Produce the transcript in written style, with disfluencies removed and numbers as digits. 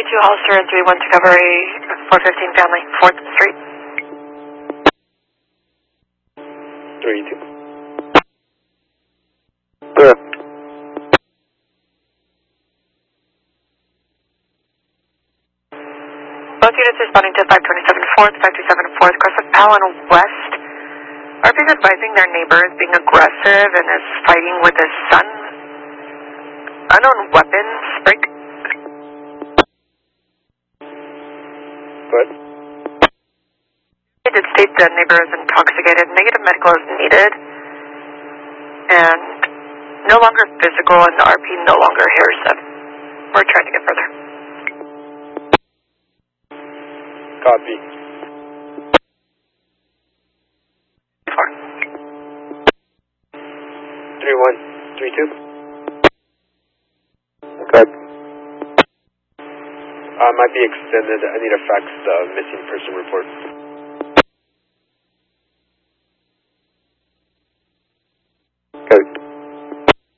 32 Hollister and 31 to cover a 415 family, 4th Street. 32. Clear. Both units responding to 527 4th, 527 4th, cross of Allen West. RP is advising their neighbor is being aggressive and is fighting with his son. Unknown weapons, break. Good. It did state the neighbor is intoxicated. Negative medical is needed. And no longer physical, and the RP no longer hears them. We're trying to get further. Copy. 4. 3132. Good. Might be extended. I need to fax the missing person report.